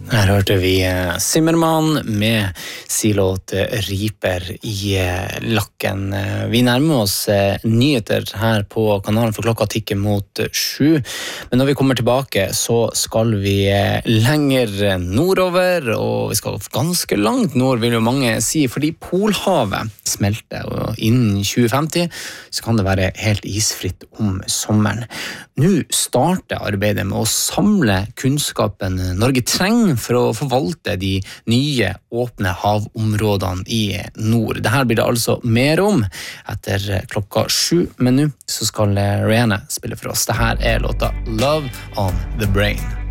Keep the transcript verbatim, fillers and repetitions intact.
Her hørte vi Zimmermann med silåt Riper i lakken. Vi nærmer oss nyheter her på kanalen for klokka tikker mot sju. Men når vi kommer tilbake så skal vi lenger nordover, og vi skal ganske langt nord, vil jo mange si, fordi Polhavet smelter, og innen tjue femti så kan det være helt isfritt om sommeren. Nå starter arbeidet med å samle kunnskapen Norge trenger for å forvalte de nye åpne havområdene i nord. Dette blir det altså mer om etter klokka sju, men nå så skal Rihanna spille for oss. Dette er låta Love on the Brain.